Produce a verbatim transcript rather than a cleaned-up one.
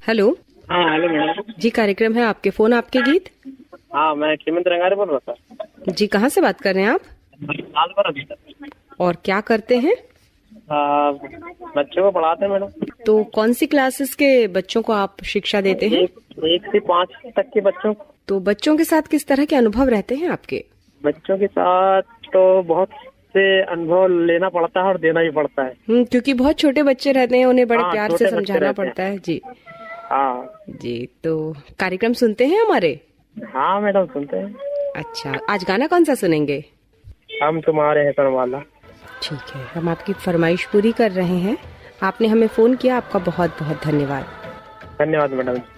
Hello. हाँ hello madam जी, कार्यक्रम है आपके फोन आपके गीत। हाँ मैं हेमंत रंगारे बोल रहा था। जी, कहाँ से बात कर रहे हैं आप साल भर अभी तक और क्या करते हैं? आ, बच्चों को पढ़ाते हैं मैडम। तो कौन सी क्लासेस के बच्चों को आप शिक्षा देते हैं? एक, एक से पाँच तक के बच्चों को। तो बच्चों के साथ किस तरह के अनुभव रहते हैं आपके? बच्चों के साथ तो बहुत से अनुभव लेना पड़ता है और देना भी पड़ता है। हम्म, क्योंकि बहुत छोटे बच्चे रहते हैं, उन्हें बड़े हाँ, प्यार से छोटे बच्चे समझाना रहते हैं। पड़ता है। जी हाँ जी, तो कार्यक्रम सुनते हैं हमारे? हाँ मैडम सुनते हैं। अच्छा, आज गाना कौन सा सुनेंगे? हम तुम्हारे हैं वाला। ठीक है, हम आपकी फरमाइश पूरी कर रहे हैं। आपने हमें फोन किया, आपका बहुत बहुत धन्यवाद। धन्यवाद मैडम।